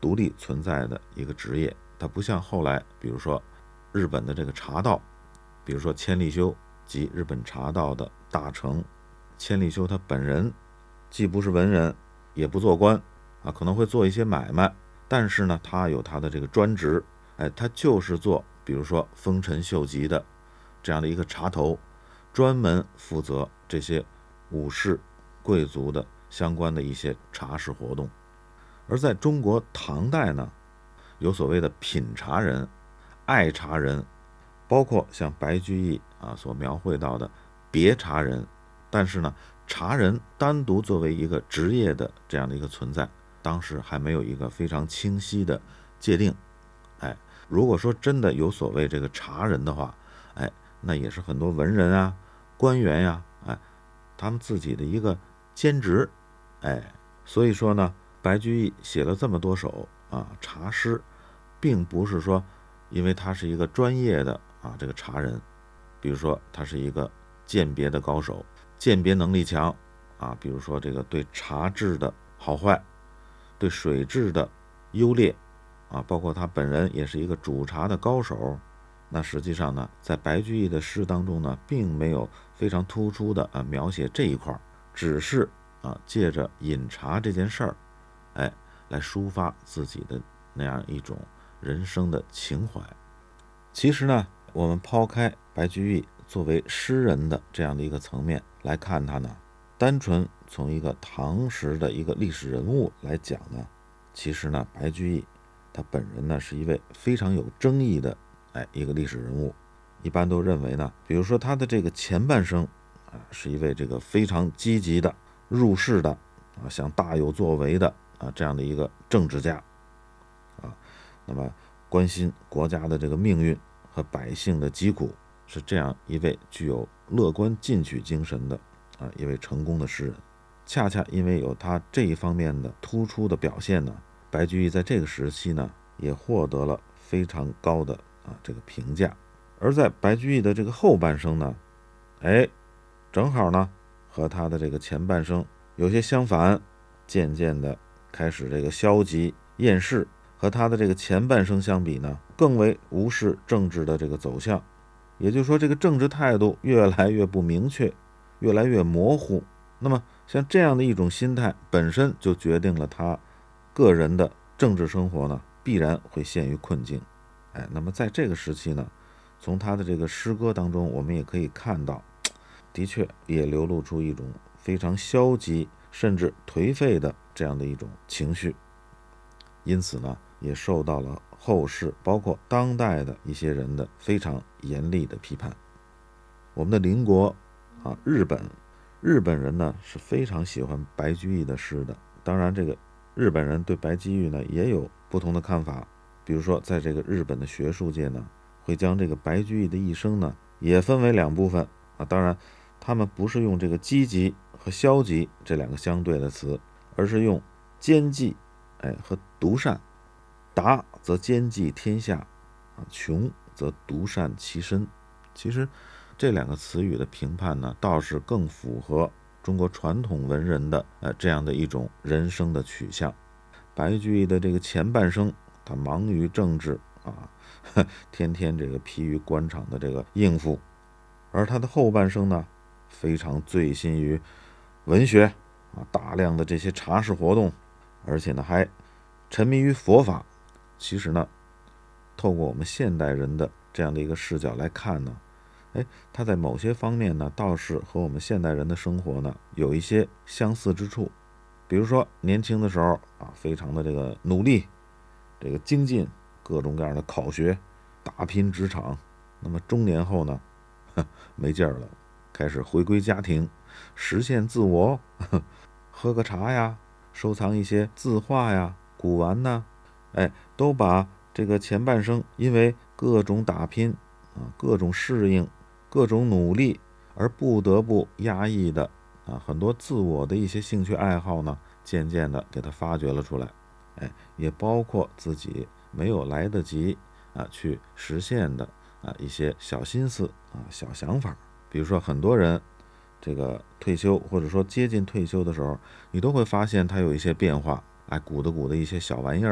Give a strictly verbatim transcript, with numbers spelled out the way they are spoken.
独立存在的一个职业，它不像后来比如说日本的这个茶道，比如说千利休即日本茶道的大成千利休，他本人既不是文人，也不做官啊，可能会做一些买卖，但是呢，他有他的这个专职，哎，他就是做比如说丰臣秀吉的这样的一个茶头，专门负责这些武士贵族的相关的一些茶事活动。而在中国唐代呢，有所谓的品茶人、爱茶人，包括像白居易啊所描绘到的别茶人。但是呢，茶人单独作为一个职业的这样的一个存在，当时还没有一个非常清晰的界定。哎，如果说真的有所谓这个茶人的话，哎，那也是很多文人啊、官员呀、啊，哎，他们自己的一个兼职。哎，所以说呢，白居易写了这么多首啊茶诗，并不是说因为他是一个专业的啊这个茶人，比如说他是一个鉴别的高手，鉴别能力强啊，比如说这个对茶质的好坏，对水质的优劣啊，包括他本人也是一个煮茶的高手。那实际上呢，在白居易的诗当中呢，并没有非常突出的啊描写这一块，只是啊借着饮茶这件事儿，哎，来抒发自己的那样一种人生的情怀。其实呢，我们抛开白居易作为诗人的这样的一个层面来看他呢，单纯从一个唐时的一个历史人物来讲呢，其实呢，白居易他本人呢是一位非常有争议的哎一个历史人物。一般都认为呢，比如说他的这个前半生啊，是一位这个非常积极的入世的啊，想大有作为的啊这样的一个政治家啊，那么关心国家的这个命运和百姓的疾苦，是这样一位具有乐观进取精神的啊一位成功的诗人。恰恰因为有他这一方面的突出的表现呢，白居易在这个时期呢也获得了非常高的啊这个评价。而在白居易的这个后半生呢，哎，正好呢和他的这个前半生有些相反，渐渐的开始这个消极厌世，和他的这个前半生相比呢，更为无视政治的这个走向。也就是说，这个政治态度越来越不明确，越来越模糊。那么像这样的一种心态，本身就决定了他个人的政治生活呢必然会陷于困境。哎，那么在这个时期呢，从他的这个诗歌当中，我们也可以看到，的确也流露出一种非常消极甚至颓废的这样的一种情绪。因此呢，也受到了后世包括当代的一些人的非常严厉的批判。我们的邻国啊，日本，日本人呢是非常喜欢白居易的诗的。当然，这个日本人对白居易呢也有不同的看法。比如说，在这个日本的学术界呢，会将这个白居易的一生呢也分为两部分啊。当然，他们不是用这个积极和消极这两个相对的词，而是用兼济哎和独善。达则兼济天下啊，穷则独善其身。其实这两个词语的评判呢，倒是更符合中国传统文人的呃这样的一种人生的取向。白居易的这个前半生，他忙于政治啊，天天这个疲于官场的这个应付，而他的后半生呢，非常醉心于文学啊，大量的这些茶事活动，而且呢还沉迷于佛法。其实呢，透过我们现代人的这样的一个视角来看呢，哎，他在某些方面呢，倒是和我们现代人的生活呢有一些相似之处。比如说年轻的时候啊，非常的这个努力，这个精进各种各样的考学，打拼职场。那么中年后呢，没劲儿了，开始回归家庭，实现自我，喝个茶呀，收藏一些字画呀、古玩呐。哎，都把这个前半生因为各种打拼啊、各种适应、各种努力而不得不压抑的啊很多自我的一些兴趣爱好呢，渐渐的给他发掘了出来。哎，也包括自己没有来得及啊去实现的啊一些小心思啊小想法。比如说很多人这个退休或者说接近退休的时候，你都会发现他有一些变化，哎，鼓捣鼓的一些小玩意儿。